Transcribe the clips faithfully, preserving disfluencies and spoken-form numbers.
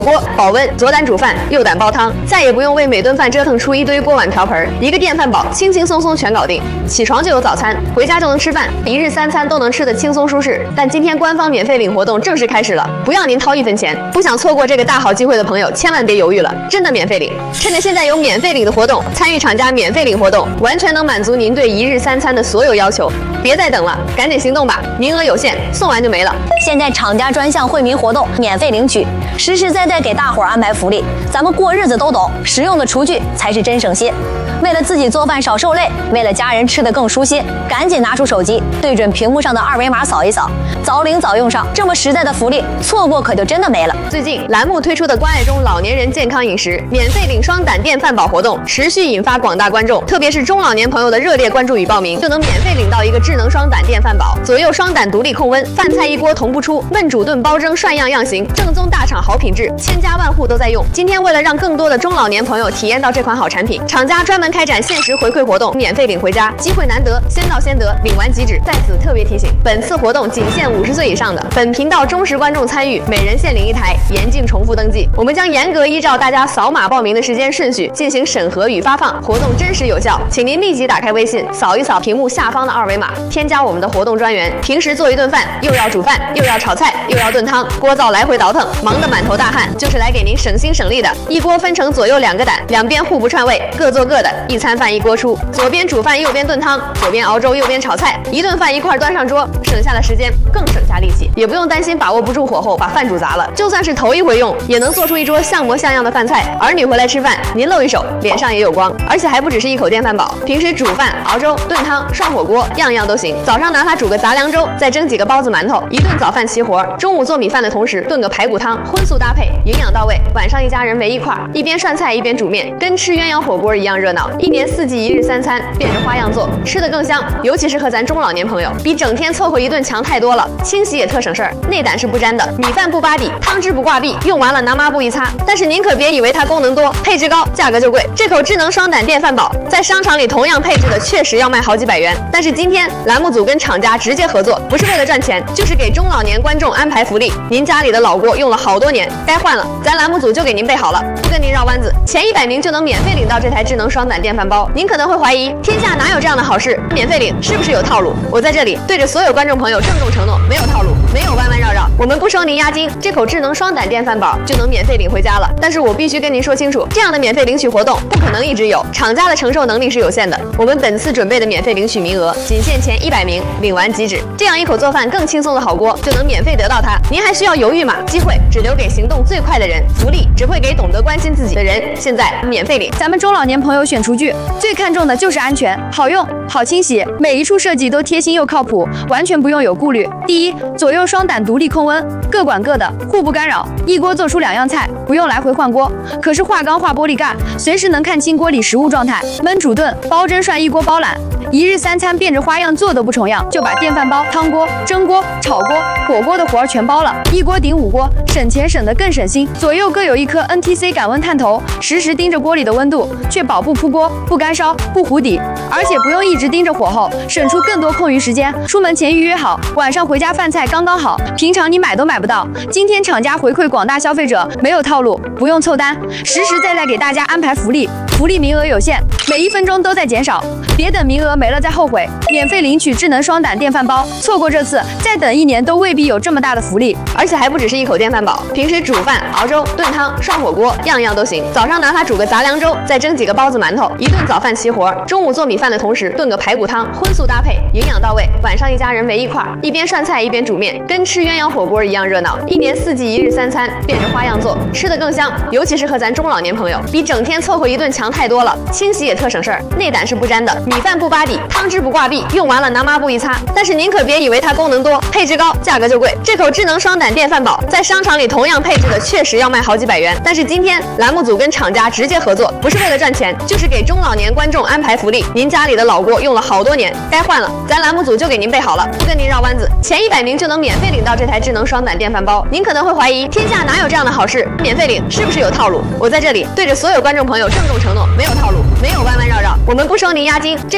锅保温，左胆煮饭，右胆煲汤，再也不用为每顿饭折腾出一堆锅碗瓢盆，一个电饭煲轻轻松松全搞定。起床就有早餐，回家就能吃饭，一日三餐都能吃得轻松舒适。但今天官方免费领活动正式开始了，不要您掏一分钱。不想错过这个大好机会的朋友，千万别犹豫了，真的免费领！趁着现在有免费领的活动，参与厂家免费领活动，完全能满足您对一日三餐的所有要求。别再等了，赶紧行动吧，名额有限，送完就没了。 现在厂家专项惠民活动，免费领取，实实在在给大伙儿安排福利。咱们过日子都懂，实用的厨具才是真省心。为了自己做饭少受累，为了家人吃得更舒心，赶紧拿出手机，对准屏幕上的二维码扫一扫，早领早用上。这么实在的福利，错过可就真的没了。 最近栏目推出的关爱中老年人健康饮食免费领双胆电饭煲活动，持续引发广大观众，特别是中老年朋友的热烈关注与报名，就能免费领到一个智能双胆电饭煲，左右双胆独立控温，饭菜一锅同步出，焖煮炖煲蒸涮样样行，正宗大厂好品质，千家万户都在用。今天为了让更多的中老年朋友体验到这款好产品，厂家专门开展限时回馈活动，免费领回家，机会难得，先到先得，领完即止。在此特别提醒，本次活动仅限五十岁以上的本频道忠实观众参与，每人限领一台，严禁重复登记。我们将严格依照大家扫码报名的时间顺序进行审核与发放，活动真实有效，请您立即打开微信，扫一扫屏幕下方的二维码，添加我们的活动专员。平时做一顿饭，又要煮饭，又要炒菜，又要炖汤，锅灶来回倒腾，忙得满头大汗，就是来给您省心省力的。一锅分成左右两个胆，两边互不串味，各做各的，一餐饭一锅出，左边煮饭，右边炖汤，左边熬粥，右边炒菜，一顿饭一块端上桌，省下的时间更省下力气，也不用担心把握不住火候把饭煮砸了。就算是头一回用，也能做出一桌像模像样的饭菜。儿女回来吃饭，您露一手，脸上也有光。而且还不只是一口电饭煲，平时煮饭、熬粥、炖汤、涮火锅，样样都行。早上拿它煮个杂粮粥，再蒸几个包子馒头，一顿早饭齐活。中午做米饭的同时炖个排骨汤，荤素搭配，营养到位。晚上一家人围一块，一边涮菜一边煮面，跟吃鸳鸯火锅一样热闹。一年四季一日三餐，变着花样做，吃得更香。尤其适合咱中老年朋友，比整天凑合一顿强太多了。清洗也特省事儿，内胆是不粘的，米饭不扒底，汤汁不挂壁，用完了拿抹布一擦。但是您可别以为它功能多，配置高，价格就贵。这口智能双胆电饭煲在商场里同样配置的确实要卖好几百元，但是今天栏目组跟厂家直接合作，不是为了赚钱，就是给中老年观众安排福利。您家里的老锅用了好多年，该换了，咱栏目组就给您备好了，不跟您绕弯子，前一百名就能免费领到这台智能双胆电饭煲。您可能会怀疑，天下哪有这样的好事？免费领是不是有套路？我在这里对着所有观众朋友郑重承诺，没有套路，没有弯弯绕绕，我们不收您押金，这口智能双胆电饭煲就能免费领回家了。但是我必须跟您说清楚，这样的免费领取活动不可能一直有，厂家的承受能力是有限的。我们本次准备的免费领取名额仅限前一百名，领完即止。这样一口做饭更轻松的好锅就能免费得到它，您还需要犹豫吗？机会只留给行动最快的人，福利只会给懂得关心自己的人。现在免费领。 咱们中老年朋友选厨具最看重的就是安全、好用、好清洗，每一处设计都贴心又靠谱，完全不用有顾虑。第一，左右双胆独立控温，各管各的，互不干扰，一锅做出两样菜，不用来回换锅。可是化钢化玻璃盖，随时能看清锅里食物状态，焖煮炖、煲蒸涮一锅包揽。一日三餐变着花样做都不重样，就把电饭煲、汤锅、蒸锅、炒锅、火锅的活儿全包了，一锅顶五锅，省钱省得更省心。左右各有一颗 N T C 感温探头，实时盯着锅里的温度，确保不扑锅、不干烧、不糊底，而且不用一直盯着火候，省出更多空余时间。出门前预约好，晚上回家饭菜刚刚好，平常你买都买不到。今天厂家回馈广大消费者，没有套路，不用凑单，实实在在给大家安排福利，福利名额有限，每一分钟都在减少，别等名额没了再后悔。免费领取智能双胆电饭煲，错过这次，再等一年都未必有这么大的福利。 而且还不只是一口电饭煲，平时煮饭、熬粥、炖汤、涮火锅，样样都行。早上拿它煮个杂粮粥，再蒸几个包子馒头，一顿早饭齐活。中午做米饭的同时炖个排骨汤，荤素搭配，营养到位。晚上一家人围一块，一边涮菜一边煮面，跟吃鸳鸯火锅一样热闹。一年四季一日三餐，变着花样做，吃得更香。尤其适合咱中老年朋友，比整天凑合一顿强太多了。清洗也特省事儿，内胆是不粘的，米饭不扒底，汤汁不挂壁，用完了拿抹布一擦。但是您可别以为它功能多，配置高，价格就贵。这口智能双胆电饭煲在商场里同样配置的确实要卖好几百元，但是今天栏目组跟厂家直接合作，不是为了赚钱，就是给中老年观众安排福利。您家里的老锅用了好多年，该换了，咱栏目组就给您备好了，不跟您绕弯子，前一百名就能免费领到这台智能双胆电饭煲。您可能会怀疑，天下哪有这样的好事？免费领是不是有套路？我在这里对着所有观众朋友郑重承诺，没有套路，没有弯弯绕绕，我们不收您押金，这口智能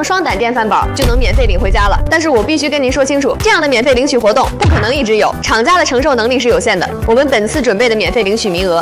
能双胆电饭煲就能免费领回家了。但是我必须跟您说清楚，这样的免费领取活动不可能一直有，厂家的承受能力是有限的。我们本次准备的免费领取名额